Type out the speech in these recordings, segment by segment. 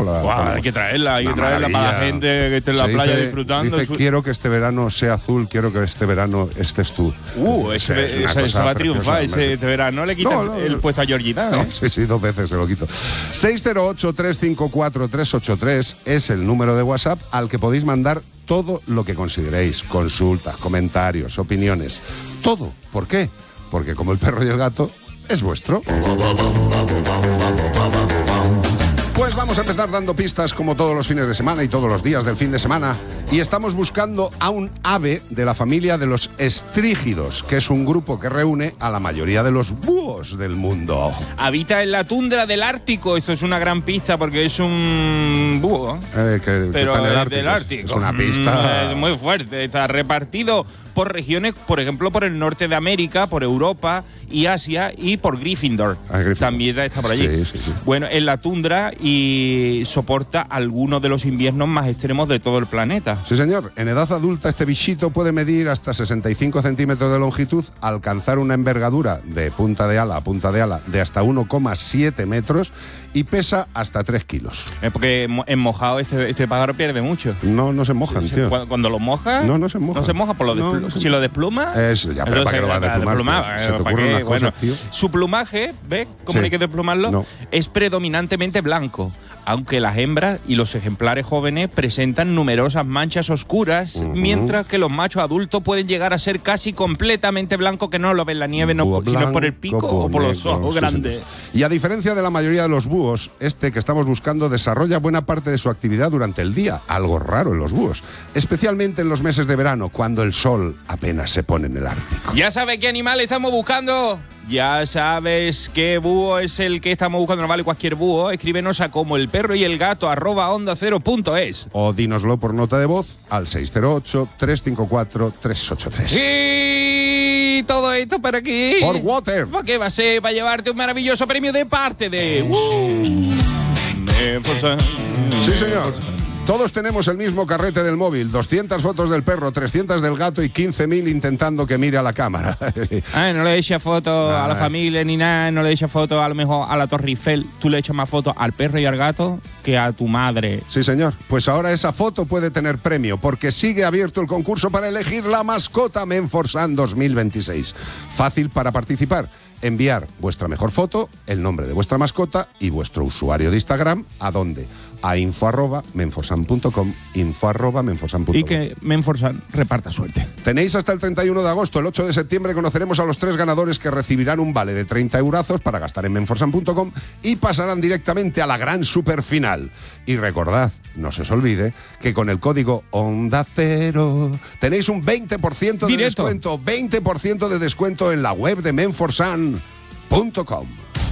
Hay que traerla para la gente que esté en la playa disfrutando. Dice, quiero que este verano sea azul, quiero que este verano estés tú. Ese va a triunfar este verano. No le quitan el puesto a Georgina, ¿eh? Sí, 2 veces se lo quito. 608-354-383 es el número de WhatsApp al que podéis mandar todo lo que consideréis, consultas, comentarios, opiniones, todo. ¿Por qué? Porque como el perro y el gato es vuestro. Pues vamos a empezar dando pistas como todos los fines de semana y todos los días del fin de semana. Y estamos buscando a un ave de la familia de los estrígidos, que es un grupo que reúne a la mayoría de los búhos del mundo. Habita en la tundra del Ártico. Esto es una gran pista porque es un búho. Pero que está en el Ártico. Del Ártico. Es una pista muy fuerte. Está repartido por regiones, por ejemplo, por el norte de América, por Europa y Asia y por Gryffindor. También está por allí. Sí. Bueno, en la tundra y soporta algunos de los inviernos más extremos de todo el planeta. Sí, señor. En edad adulta este bichito puede medir hasta 65 centímetros de longitud, alcanzar una envergadura de punta de ala a punta de ala de hasta 1,7 metros y pesa hasta 3 kilos. Porque en mojado este pájaro pierde mucho. No se mojan, tío. Cuando lo mojas... No se moja. No se moja por lo si lo despluma... Ya, pero ¿para qué lo vas a desplumar? Se te ocurren unas cosas, tío. Su plumaje, ¿ves cómo hay que desplumarlo? No. Es predominantemente blanco, aunque las hembras y los ejemplares jóvenes presentan numerosas manchas oscuras, mientras que los machos adultos pueden llegar a ser casi completamente blancos, que no lo ven la nieve, sino por el pico o por los ojos grandes. Y a diferencia de la mayoría de los búhos, este que estamos buscando desarrolla buena parte de su actividad durante el día, algo raro en los búhos, especialmente en los meses de verano, cuando el sol apenas se pone en el Ártico. ¿Ya sabes qué animal estamos buscando? Ya sabes qué búho es el que estamos buscando, no vale cualquier búho. Escríbenos a como el perro y el gato @ondacero.es. O dínoslo por nota de voz al 608-354-383. Y todo esto para aquí. For water. ¿Para qué va a ser? Para llevarte un maravilloso premio de parte de... Sí, señor. Todos tenemos el mismo carrete del móvil, 200 fotos del perro, 300 del gato y 15.000 intentando que mire a la cámara. No le echa foto a la familia ni nada, no le echa foto a lo mejor a la Torre Eiffel. Tú le echas más fotos al perro y al gato que a tu madre. Sí, señor. Pues ahora esa foto puede tener premio, porque sigue abierto el concurso para elegir la mascota Menforsan 2026. Fácil para participar. Enviar vuestra mejor foto, el nombre de vuestra mascota y vuestro usuario de Instagram. ¿A dónde? A info@menforsan.com, info@menforsan.com. Y que Menforsan reparta suerte. Tenéis hasta el 31 de agosto. El 8 de septiembre conoceremos a los 3 ganadores que recibirán un vale de 30 eurazos para gastar en menforsan.com y pasarán directamente a la gran superfinal. Y recordad, no se os olvide, que con el código Onda Cero tenéis un 20% de descuento. 20% de descuento en la web de menforsan.com.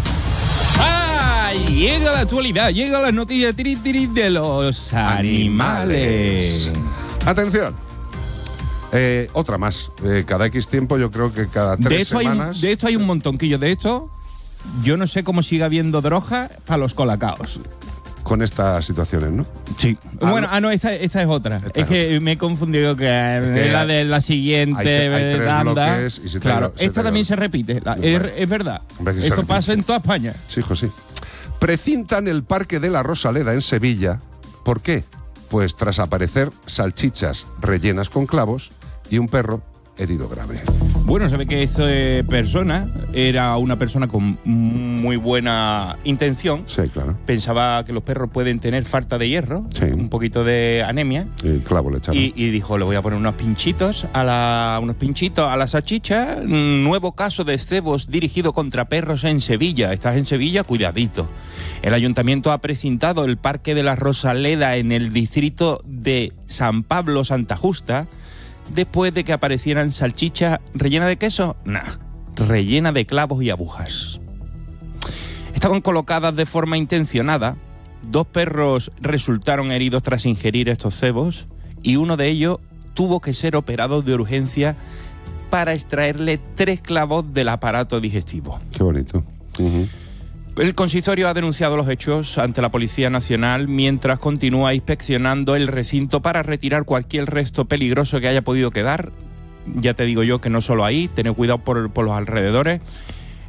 Llega la actualidad, llega la noticia de los animales. Atención. Otra más. Cada X tiempo, yo creo que cada 3 semanas. De esto hay un montonquillo. De esto, yo no sé cómo sigue habiendo droga para los colacaos. Con estas situaciones, ¿no? Sí. Esta es otra. Es que me he confundido que la de la siguiente hay 3 banda. bloques y Claro, esta también se repite. Es verdad. Esto pasa en toda España. Sí, hijo, sí. Precintan el Parque de la Rosaleda en Sevilla. ¿Por qué? Pues tras aparecer salchichas rellenas con clavos y un perro herido grave. Bueno, se ve que esta persona era una persona con muy buena intención. Sí, claro. Pensaba que los perros pueden tener falta de hierro, un poquito de anemia. Y clavo le echaron. Y dijo, le voy a poner unos pinchitos a la salchicha. Nuevo caso de cebos dirigido contra perros en Sevilla. Estás en Sevilla, cuidadito. El ayuntamiento ha precintado el Parque de la Rosaleda en el distrito de San Pablo Santa Justa, después de que aparecieran salchichas rellenas de queso, rellenas de clavos y agujas. Estaban colocadas de forma intencionada. 2 perros resultaron heridos tras ingerir estos cebos y uno de ellos tuvo que ser operado de urgencia para extraerle 3 clavos del aparato digestivo. Qué bonito. El consistorio ha denunciado los hechos ante la Policía Nacional mientras continúa inspeccionando el recinto para retirar cualquier resto peligroso que haya podido quedar. Ya te digo yo que no solo ahí, tened cuidado por los alrededores.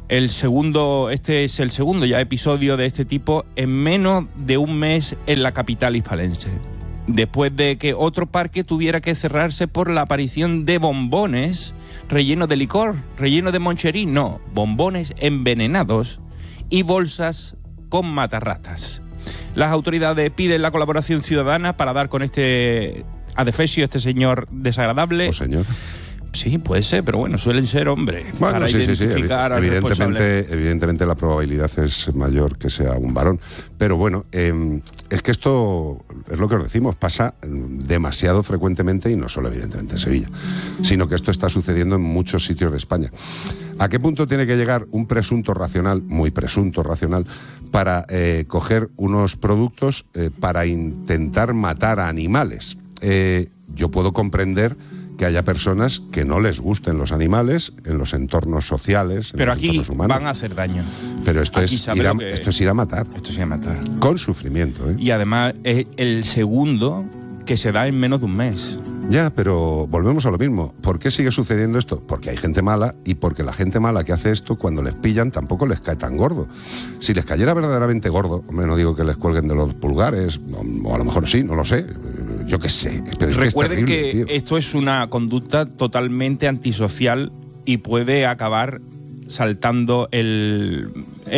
Este es el segundo ya episodio de este tipo en menos de un mes en la capital hispalense. Después de que otro parque tuviera que cerrarse por la aparición de bombones rellenos de licor, rellenos de moncherí, no, bombones envenenados y bolsas con matarratas. Las autoridades piden la colaboración ciudadana para dar con este adefesio, este señor desagradable. ¿O señor? Sí, puede ser, pero bueno, suelen ser hombres. Bueno, para identificar al responsable. Evidentemente la probabilidad es mayor que sea un varón. Pero bueno, es que esto es lo que os decimos, pasa demasiado frecuentemente y no solo evidentemente en Sevilla, sino que esto está sucediendo en muchos sitios de España. ¿A qué punto tiene que llegar un presunto racional, muy presunto racional, para coger unos productos para intentar matar a animales? Yo puedo comprender que haya personas que no les gusten los animales en los entornos sociales, en pero los aquí entornos humanos. Van a hacer daño. Pero esto es ir a matar. Esto es ir a matar. Con sufrimiento, ¿eh? Y además es el segundo que se da en menos de un mes. Ya, pero volvemos a lo mismo. ¿Por qué sigue sucediendo esto? Porque hay gente mala y porque la gente mala que hace esto, cuando les pillan, tampoco les cae tan gordo. Si les cayera verdaderamente gordo, hombre, no digo que les cuelguen de los pulgares, o a lo mejor sí, no lo sé. Yo qué sé. Pero es recuerden que, es terrible, que esto es una conducta totalmente antisocial y puede acabar saltando el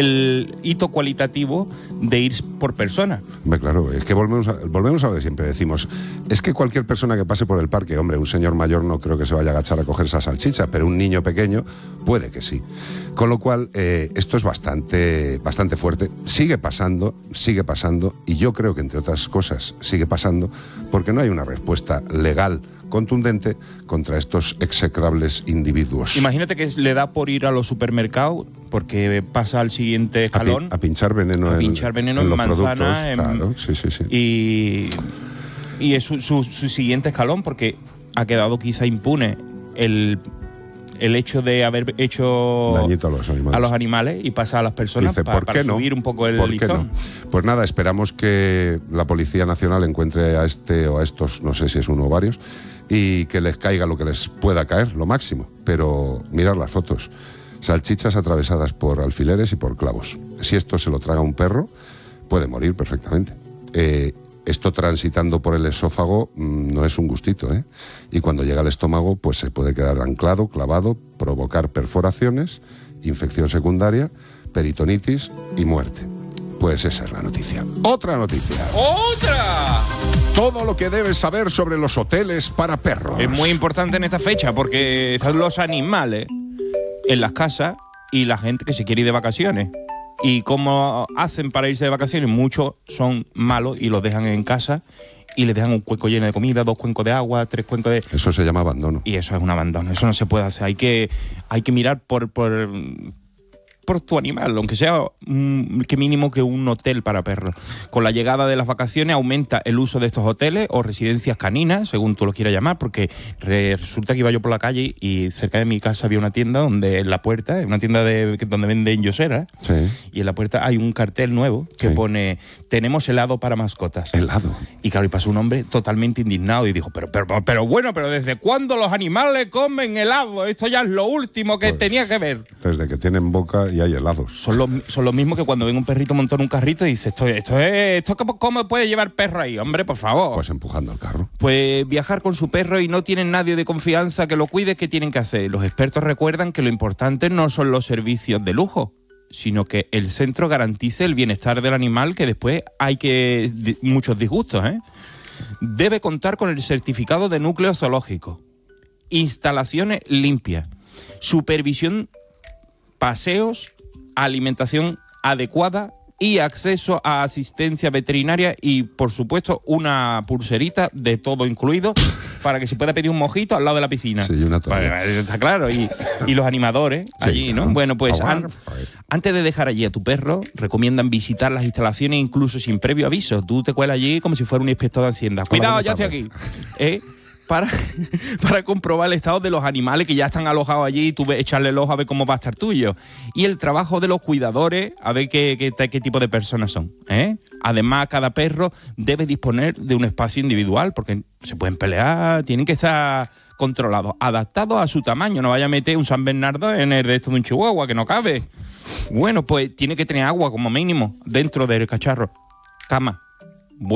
hito cualitativo de ir por persona. Hombre, claro, es que volvemos a lo que siempre decimos. Es que cualquier persona que pase por el parque, hombre, un señor mayor no creo que se vaya a agachar a coger esa salchicha, pero un niño pequeño puede que sí. Con lo cual, esto es bastante fuerte. Sigue pasando, y yo creo que, entre otras cosas, sigue pasando porque no hay una respuesta legal contundente contra estos execrables individuos. Imagínate que le da por ir a los supermercados porque pasa al siguiente escalón. A pinchar veneno en manzana, productos, claro, sí. Y es su siguiente escalón porque ha quedado quizá impune el hecho de haber hecho dañito a los animales y pasa a las personas. Dice, para no? subir un poco el listón. No? Pues nada, esperamos que la Policía Nacional encuentre a este o a estos, no sé si es uno o varios, y que les caiga lo que les pueda caer, lo máximo. Pero mirad las fotos. Salchichas atravesadas por alfileres y por clavos. Si esto se lo traga un perro, puede morir perfectamente. Esto transitando por el esófago no es un gustito, ¿eh? Y cuando llega al estómago, pues se puede quedar anclado, clavado, provocar perforaciones, infección secundaria, peritonitis y muerte. Pues esa es la noticia. ¡Otra noticia! ¡Otra! Todo lo que debes saber sobre los hoteles para perros. Es muy importante en esta fecha porque están los animales en las casas y la gente que se quiere ir de vacaciones. ¿Y cómo hacen para irse de vacaciones? Muchos son malos y los dejan en casa y les dejan un cuenco lleno de comida, 2 cuencos de agua, 3 cuencos de... Eso se llama abandono. Y eso es un abandono, eso no se puede hacer. Hay que mirar por tu animal, aunque sea que mínimo que un hotel para perros. Con la llegada de las vacaciones aumenta el uso de estos hoteles o residencias caninas, según tú lo quieras llamar, porque resulta que iba yo por la calle y cerca de mi casa había una tienda donde en la puerta, una tienda donde venden yoseras, sí. Y en la puerta hay un cartel nuevo que pone: tenemos helado para mascotas. ¿Helado? Y claro, y pasó un hombre totalmente indignado y dijo, pero bueno, pero ¿desde cuándo los animales comen helado? Esto ya es lo último que tenía que ver. Desde que tienen boca y hay helados. Son los mismos que cuando ven un perrito montado en un carrito y dice, ¿cómo puede llevar perro ahí? Hombre, por favor. Pues empujando el carro. Pues viajar con su perro y no tienen nadie de confianza que lo cuide, ¿qué tienen que hacer? Los expertos recuerdan que lo importante no son los servicios de lujo, sino que el centro garantice el bienestar del animal, que después hay muchos disgustos, ¿eh? Debe contar con el certificado de núcleo zoológico, instalaciones limpias, supervisión, paseos, alimentación adecuada y acceso a asistencia veterinaria y, por supuesto, una pulserita de todo incluido para que se pueda pedir un mojito al lado de la piscina. Sí, una toalla. Está claro. Y los animadores sí, allí, ¿no? Bueno, pues antes de dejar allí a tu perro, recomiendan visitar las instalaciones incluso sin previo aviso. Tú te cuelas allí como si fuera un inspector de Hacienda. Cuidado, ya estoy aquí. Para comprobar el estado de los animales que ya están alojados allí y tú echarle el ojo a ver cómo va a estar tuyo. Y el trabajo de los cuidadores, a ver qué tipo de personas son, ¿eh? Además, cada perro debe disponer de un espacio individual porque se pueden pelear, tienen que estar controlados, adaptados a su tamaño. No vaya a meter un San Bernardo en el de esto de un chihuahua, que no cabe. Bueno, pues tiene que tener agua como mínimo dentro del cacharro. Cama.